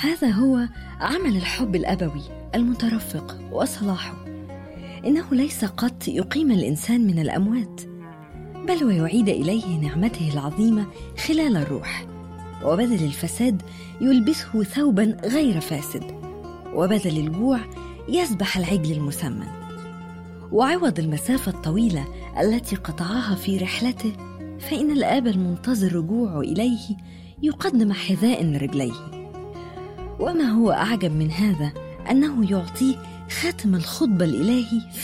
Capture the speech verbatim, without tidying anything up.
هذا هو عمل الحب الأبوي المترفق وصلاحه. إنه ليس قط يقيم الإنسان من الأموات، بل ويعيد إليه نعمته العظيمة خلال الروح، وبدل الفساد يلبسه ثوبا غير فاسد، وبدل الجوع يذبح العجل المسمن. وعوض المسافة الطويلة التي قطعها في رحلته، فإن الآب المنتظر رجوعه إليه يقدم حذاء لرجليه. وما هو أعجب من هذا أنه يعطيه خاتم الخطبة الإلهي